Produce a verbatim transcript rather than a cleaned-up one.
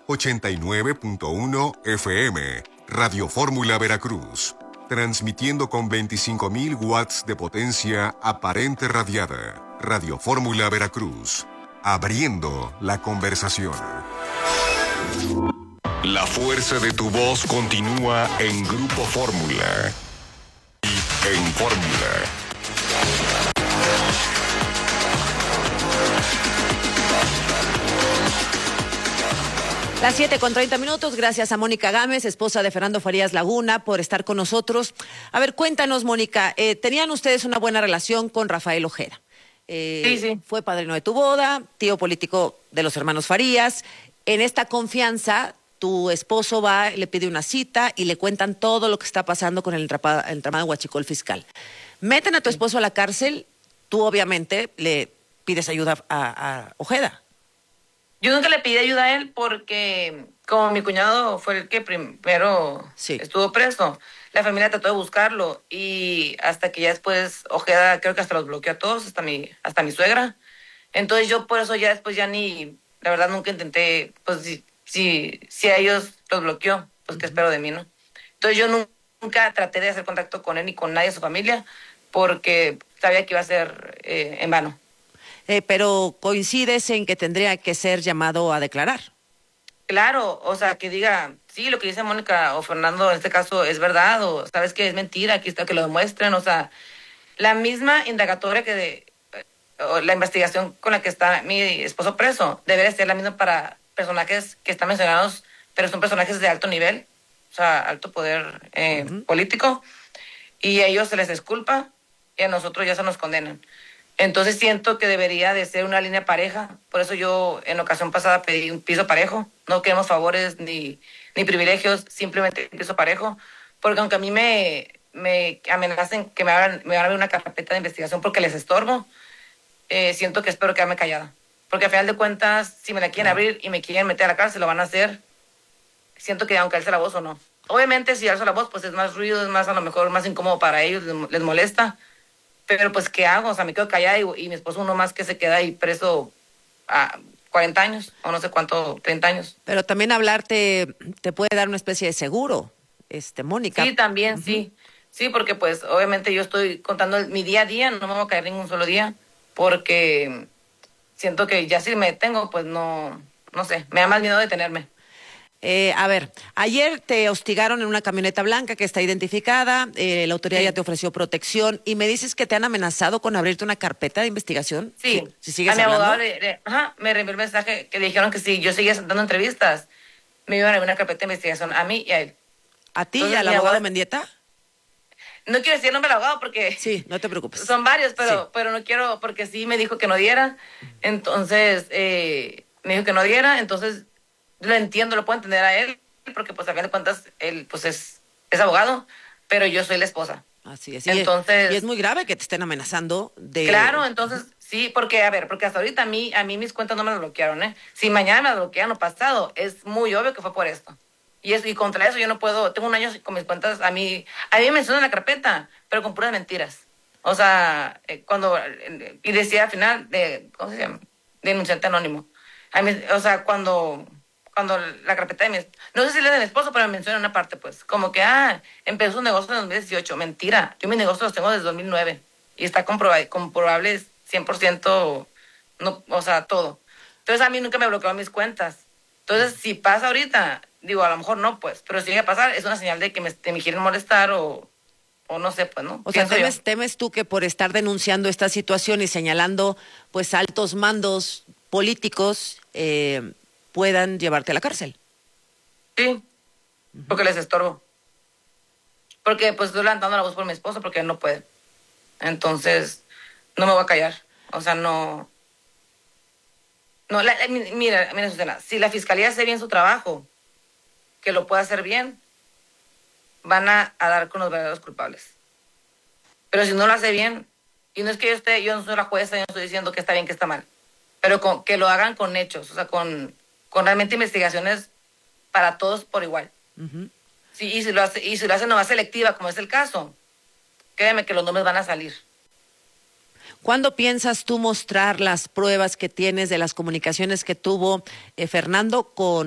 ochenta y nueve punto uno F M, Radio Fórmula Veracruz, transmitiendo con veinticinco mil watts de potencia aparente radiada. Radio Fórmula Veracruz, abriendo la conversación. La fuerza de tu voz continúa en Grupo Fórmula y en Fórmula. Las siete con treinta minutos, gracias a Mónica Gámez, esposa de Fernando Farías Laguna, por estar con nosotros. A ver, cuéntanos, Mónica, eh, ¿tenían ustedes una buena relación con Rafael Ojeda? Eh, sí, sí. Fue padrino de tu boda, tío político de los hermanos Farías. En esta confianza, tu esposo va, le pide una cita y le cuentan todo lo que está pasando con el entramado, el entramado huachicol fiscal. Meten a tu esposo a la cárcel, tú obviamente le pides ayuda a, a Ojeda. Yo nunca le pedí ayuda a él porque, como mi cuñado fue el que primero sí. estuvo preso, la familia trató de buscarlo y hasta que ya después Ojeda creo que hasta los bloqueó a todos, hasta mi, hasta mi suegra. Entonces yo por eso ya después ya ni, la verdad nunca intenté, pues si, si, si a ellos los bloqueó, pues qué espero de mí, ¿no? Entonces yo nunca traté de hacer contacto con él ni con nadie de su familia porque sabía que iba a ser eh, en vano. Eh, pero coincides en que tendría que ser llamado a declarar. Claro, o sea, que diga, sí, lo que dice Mónica o Fernando en este caso es verdad, o sabes que es mentira, aquí está, que lo demuestren, o sea, la misma indagatoria que de, o la investigación con la que está mi esposo preso, debería ser la misma para personajes que están mencionados, pero son personajes de alto nivel, o sea, alto poder eh, uh-huh. político, y a ellos se les disculpa y a nosotros ya se nos condenan. Entonces siento que debería de ser una línea pareja. Por eso yo en ocasión pasada pedí un piso parejo. No queremos favores ni, ni privilegios, simplemente un piso parejo. Porque aunque a mí me, me amenacen que me, hagan, me van a abrir una carpeta de investigación porque les estorbo, eh, siento que espero quedarme callada. Porque a final de cuentas, si me la quieren abrir y me quieren meter a la cárcel, lo van a hacer. Siento que aunque alce la voz o no. Obviamente si alzo la voz, pues es más ruido, es más a lo mejor más incómodo para ellos, les, les molesta. Pero pues, ¿qué hago? O sea, me quedo callada y, y mi esposo uno más que se queda ahí preso a cuarenta años, o no sé cuánto, treinta años. Pero también hablarte te puede dar una especie de seguro, este, Mónica. Sí, también, uh-huh. sí. Sí, porque pues, obviamente yo estoy contando el, mi día a día, no me voy a caer ningún solo día, porque siento que ya si me detengo, pues no, no sé, me da más miedo detenerme. Eh, a ver, ayer te hostigaron en una camioneta blanca que está identificada, eh, la autoridad sí. ya te ofreció protección y me dices que te han amenazado con abrirte una carpeta de investigación. Sí, si, si sigues a mi hablando. abogado le, le, ajá, me reenvió el mensaje que le dijeron que si yo seguía dando entrevistas, me iban a abrir una carpeta de investigación a mí y a él. ¿A ti Entonces, y al abogado abogado, Mendieta? No quiero decir el nombre del abogado porque... Sí, no te preocupes. Son varios, pero, sí. pero no quiero porque sí me dijo que no diera. Entonces, eh, me dijo que no diera, entonces lo entiendo, lo puedo entender a él. Porque pues a fin de cuentas él pues es, es abogado, pero yo soy la esposa. Así es. Entonces, y es muy grave que te estén amenazando de... Claro, entonces sí, porque a ver, porque hasta ahorita a mí, a mí mis cuentas no me las bloquearon, ¿eh? Si mañana me las bloquean o pasado, es muy obvio que fue por esto. Y eso, y contra eso yo no puedo, tengo un año con mis cuentas, a mí, a mí me mencionan la carpeta, pero con puras mentiras. O sea, eh, cuando, eh, y decía al final, de, ¿cómo se llama? Denunciante anónimo. A mí, o sea, cuando... cuando la carpeta de mi... No sé si le de mi esposo, pero me menciona una parte, pues. Como que, ah, empezó un negocio en dos mil dieciocho. Mentira. Yo mis negocios los tengo desde dos mil nueve. Y está comprobable, comprobable cien por ciento, no, o sea, todo. Entonces, a mí nunca me bloquearon mis cuentas. Entonces, si pasa ahorita, digo, a lo mejor no, pues. Pero si llega a pasar, es una señal de que me, de me quieren molestar o... o no sé, pues, ¿no? O sea, temes, temes tú que por estar denunciando esta situación y señalando, pues, altos mandos políticos... Eh, puedan llevarte a la cárcel. Sí, porque les estorbo. Porque pues estoy levantando la voz por mi esposo porque él no puede. Entonces, no me voy a callar. O sea, no... No, la, la, mira, mira, Susana, si la fiscalía hace bien su trabajo, que lo pueda hacer bien, van a, a dar con los verdaderos culpables. Pero si no lo hace bien, y no es que yo esté, yo no soy la jueza, yo no estoy diciendo que está bien, que está mal, pero con, que lo hagan con hechos, o sea, con... con realmente investigaciones para todos por igual. Uh-huh. Sí, y si lo hace, y si lo hace no va selectiva, como es el caso, créeme que los nombres van a salir. ¿Cuándo piensas tú mostrar las pruebas que tienes de las comunicaciones que tuvo eh, Fernando con